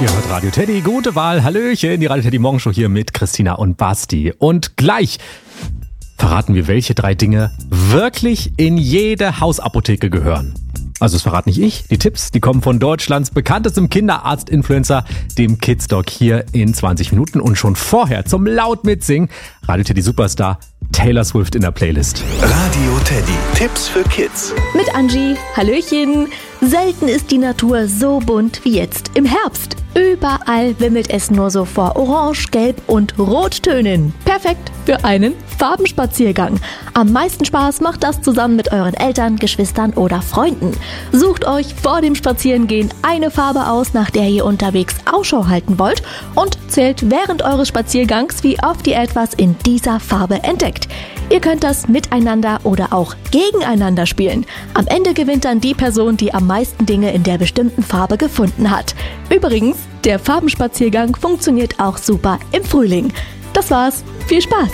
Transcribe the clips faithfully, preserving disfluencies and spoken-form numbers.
Ihr hört Radio Teddy, gute Wahl, Hallöchen, die Radio Teddy Morgenshow hier mit Christina und Basti. Und gleich verraten wir, welche drei Dinge wirklich in jede Hausapotheke gehören. Also das verrate nicht ich, die Tipps, die kommen von Deutschlands bekanntestem Kinderarzt-Influencer, dem Kidsdoc, hier in zwanzig Minuten. Und schon vorher zum laut mitsingen, Radio Teddy Superstar Taylor Swift in der Playlist. Radio Teddy, Tipps für Kids. Mit Angie, Hallöchen. Selten ist die Natur so bunt wie jetzt im Herbst. Überall wimmelt es nur so vor Orange, Gelb und Rottönen. Perfekt für einen Farbenspaziergang. Am meisten Spaß macht das zusammen mit euren Eltern, Geschwistern oder Freunden. Sucht euch vor dem Spazierengehen eine Farbe aus, nach der ihr unterwegs Ausschau halten wollt, und zählt während eures Spaziergangs, wie oft ihr etwas in dieser Farbe entdeckt. Ihr könnt das miteinander oder auch gegeneinander spielen. Am Ende gewinnt dann die Person, die am meisten Dinge in der bestimmten Farbe gefunden hat. Übrigens, der Farbenspaziergang funktioniert auch super im Frühling. Das war's. Viel Spaß!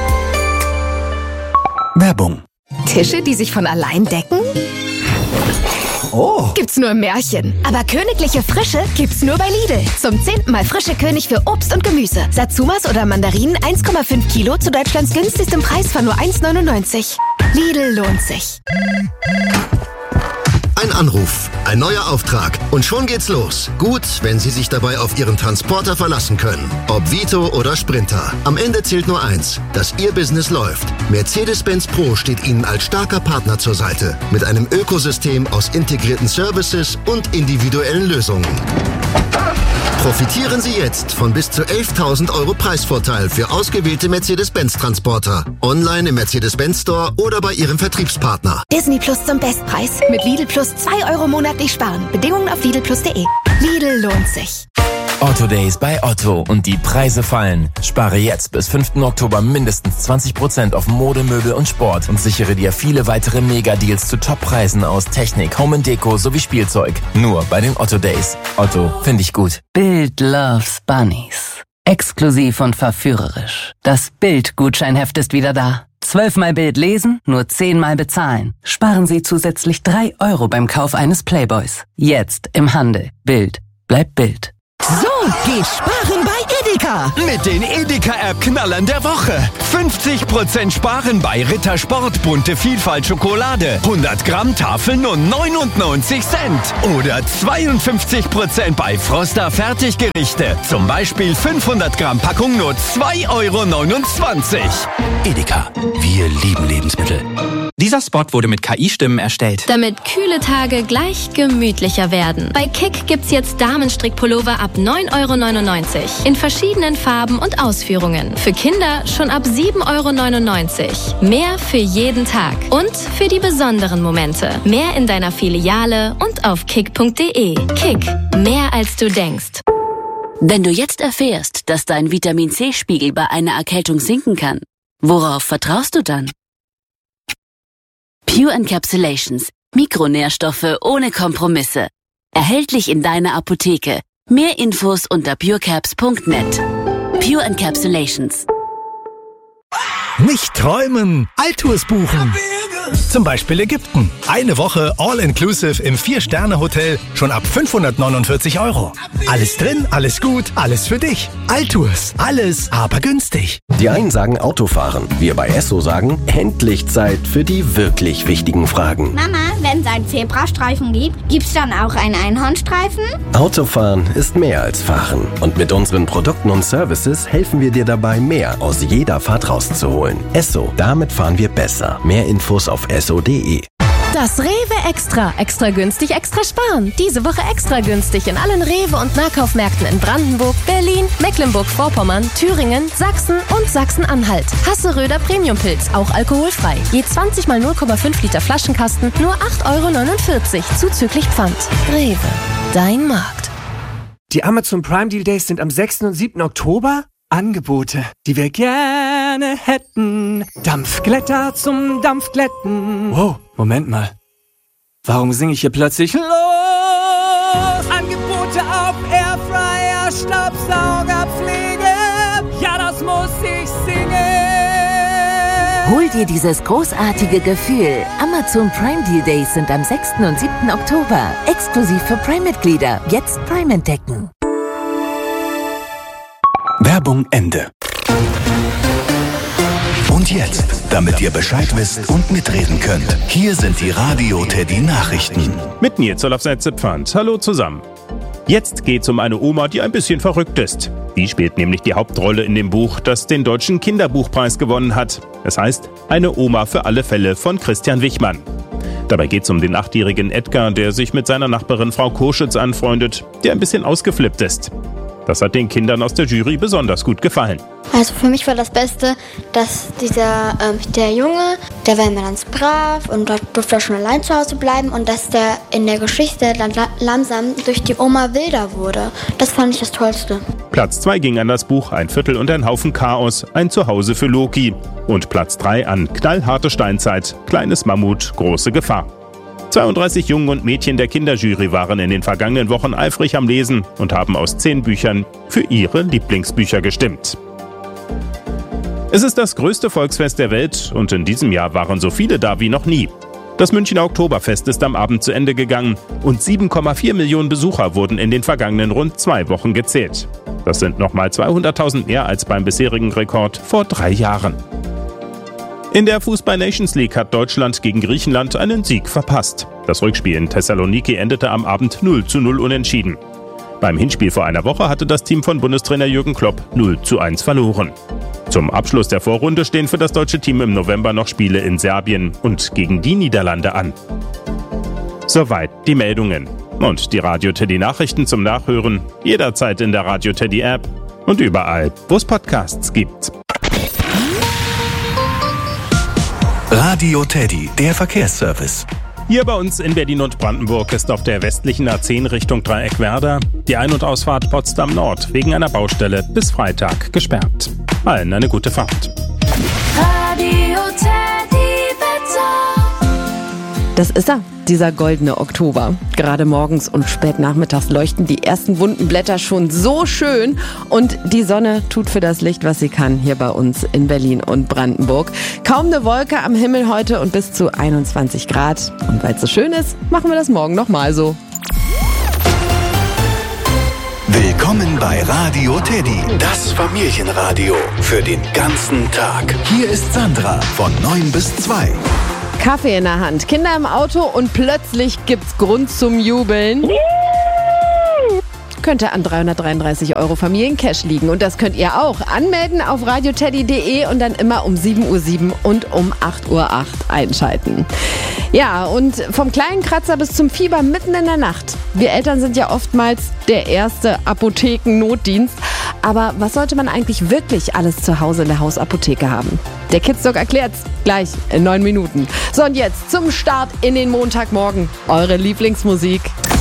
Werbung. Tische, die sich von allein decken? Oh. Gibt's nur im Märchen. Aber königliche Frische gibt's nur bei Lidl. Zum zehnten Mal frische König für Obst und Gemüse. Satsumas oder Mandarinen eins Komma fünf Kilo zu Deutschlands günstigstem Preis von nur eins neunundneunzig. Lidl lohnt sich. Ein Anruf, ein neuer Auftrag und schon geht's los. Gut, wenn Sie sich dabei auf Ihren Transporter verlassen können. Ob Vito oder Sprinter. Am Ende zählt nur eins, dass Ihr Business läuft. Mercedes-Benz Pro steht Ihnen als starker Partner zur Seite. Mit einem Ökosystem aus integrierten Services und individuellen Lösungen. Profitieren Sie jetzt von bis zu elftausend Euro Preisvorteil für ausgewählte Mercedes-Benz-Transporter. Online im Mercedes-Benz Store oder bei Ihrem Vertriebspartner. Disney Plus zum Bestpreis. Mit Lidl Plus zwei Euro monatlich sparen. Bedingungen auf Lidl Plus punkt de. Lidl lohnt sich. Otto Days bei Otto und die Preise fallen. Spare jetzt bis fünften Oktober mindestens zwanzig Prozent auf Mode, Möbel und Sport und sichere dir viele weitere Mega-Deals zu Top-Preisen aus Technik, Home and Deko sowie Spielzeug. Nur bei den Otto Days. Otto, finde ich gut. Bild loves Bunnies. Exklusiv und verführerisch. Das Bild-Gutscheinheft ist wieder da. Zwölfmal Bild lesen, nur zehnmal bezahlen. Sparen Sie zusätzlich drei Euro beim Kauf eines Playboys. Jetzt im Handel. Bild bleibt Bild. So geht Sparen bei Edeka. Mit den Edeka-App-Knallern der Woche. fünfzig Prozent Sparen bei Ritter Sport bunte Vielfalt Schokolade. hundert Gramm Tafel nur neunundneunzig Cent. Oder zweiundfünfzig Prozent bei Froster Fertiggerichte. Zum Beispiel fünfhundert Gramm Packung nur zwei Euro neunundzwanzig. Edeka, wir lieben Lebensmittel. Dieser Spot wurde mit K I-Stimmen erstellt. Damit kühle Tage gleich gemütlicher werden. Bei Kick gibt's jetzt Damenstrickpullover ab neun Euro neunundneunzig. In verschiedenen Farben und Ausführungen. Für Kinder schon ab sieben Euro neunundneunzig. Mehr für jeden Tag. Und für die besonderen Momente. Mehr in deiner Filiale und auf kick punkt de. Kick, mehr als du denkst. Wenn du jetzt erfährst, dass dein Vitamin-C-Spiegel bei einer Erkältung sinken kann, worauf vertraust du dann? Pure Encapsulations. Mikronährstoffe ohne Kompromisse. Erhältlich in deiner Apotheke. Mehr Infos unter purecaps punkt net. Pure Encapsulations. Nicht träumen, Alltours buchen. Zum Beispiel Ägypten. Eine Woche All-Inclusive im Vier-Sterne-Hotel schon ab fünfhundertneunundvierzig Euro. Alles drin, alles gut, alles für dich. Alltours, alles aber günstig. Die einen sagen Autofahren, wir bei Esso sagen endlich Zeit für die wirklich wichtigen Fragen. Mama, wenn es einen Zebrastreifen gibt, gibt's dann auch einen Einhornstreifen? Autofahren ist mehr als Fahren. Und mit unseren Produkten und Services helfen wir dir dabei, mehr aus jeder Fahrt rauszuholen. Esso, damit fahren wir besser. Mehr Infos auf esso punkt de. Das Rewe Extra. Extra günstig, extra sparen. Diese Woche extra günstig in allen Rewe- und Nahkaufmärkten in Brandenburg, Berlin, Mecklenburg-Vorpommern, Thüringen, Sachsen und Sachsen-Anhalt. Hasseröder Premiumpilz, auch alkoholfrei. Je zwanzig mal null Komma fünf Liter Flaschenkasten, nur acht Euro neunundvierzig, zuzüglich Pfand. Rewe, dein Markt. Die Amazon Prime Deal Days sind am sechsten und siebten Oktober. Angebote, die wir gerne hätten. Dampfglätter zum Dampfglätten. Wow, Moment mal. Warum singe ich hier plötzlich los? Angebote auf Airfryer, Staubsaugerpflege. Ja, das muss ich singen. Hol dir dieses großartige Gefühl. Amazon Prime Deal Days sind am sechsten und siebten Oktober. Exklusiv für Prime-Mitglieder. Jetzt Prime entdecken. Werbung Ende. Und jetzt, damit ihr Bescheid wisst und mitreden könnt, hier sind die Radio Teddy Nachrichten. Mit Nils Olaf-Setze-Pfand. Hallo zusammen. Jetzt geht's um eine Oma, die ein bisschen verrückt ist. Die spielt nämlich die Hauptrolle in dem Buch, das den Deutschen Kinderbuchpreis gewonnen hat. Es heißt Eine Oma für alle Fälle von Christian Wichmann. Dabei geht's um den achtjährigen Edgar, der sich mit seiner Nachbarin Frau Koschitz anfreundet, der ein bisschen ausgeflippt ist. Das hat den Kindern aus der Jury besonders gut gefallen. Also für mich war das Beste, dass dieser ähm, der Junge, der war immer ganz brav und dort durfte er schon allein zu Hause bleiben und dass der in der Geschichte dann la- langsam durch die Oma wilder wurde. Das fand ich das Tollste. Platz zwei ging an das Buch Ein Viertel und ein Haufen Chaos, ein Zuhause für Loki. Und Platz drei an Knallharte Steinzeit, kleines Mammut, große Gefahr. zweiunddreißig Jungen und Mädchen der Kinderjury waren in den vergangenen Wochen eifrig am Lesen und haben aus zehn Büchern für ihre Lieblingsbücher gestimmt. Es ist das größte Volksfest der Welt und in diesem Jahr waren so viele da wie noch nie. Das Münchner Oktoberfest ist am Abend zu Ende gegangen und sieben Komma vier Millionen Besucher wurden in den vergangenen rund zwei Wochen gezählt. Das sind nochmal zweihunderttausend mehr als beim bisherigen Rekord vor drei Jahren. In der Fußball-Nations League hat Deutschland gegen Griechenland einen Sieg verpasst. Das Rückspiel in Thessaloniki endete am Abend null zu null unentschieden. Beim Hinspiel vor einer Woche hatte das Team von Bundestrainer Jürgen Klopp null zu eins verloren. Zum Abschluss der Vorrunde stehen für das deutsche Team im November noch Spiele in Serbien und gegen die Niederlande an. Soweit die Meldungen. Und die Radio Teddy Nachrichten zum Nachhören jederzeit in der Radio Teddy App und überall, wo es Podcasts gibt. Radio Teddy, der Verkehrsservice. Hier bei uns in Berlin und Brandenburg ist auf der westlichen A zehn Richtung Dreieck-Werder die Ein- und Ausfahrt Potsdam Nord wegen einer Baustelle bis Freitag gesperrt. Allen eine gute Fahrt. Radio Teddy Wetter. Das ist er, dieser goldene Oktober. Gerade morgens und spät nachmittags leuchten die ersten bunten Blätter schon so schön und die Sonne tut für das Licht, was sie kann, hier bei uns in Berlin und Brandenburg. Kaum eine Wolke am Himmel heute und bis zu einundzwanzig Grad. Und weil es so schön ist, machen wir das morgen nochmal so. Willkommen bei Radio Teddy, das Familienradio für den ganzen Tag. Hier ist Sandra von neun bis zwei. Kaffee in der Hand, Kinder im Auto und plötzlich gibt's Grund zum Jubeln. Könnte an dreihundertdreiunddreißig Euro Familiencash liegen und das könnt ihr auch. Anmelden auf radioteddy punkt de und dann immer um sieben Uhr sieben und um acht Uhr acht einschalten. Ja, und vom kleinen Kratzer bis zum Fieber mitten in der Nacht. Wir Eltern sind ja oftmals der erste Apotheken-Notdienst. Aber was sollte man eigentlich wirklich alles zu Hause in der Hausapotheke haben? Der Kidsdoc erklärt's gleich in neun Minuten. So, und jetzt zum Start in den Montagmorgen. Eure Lieblingsmusik.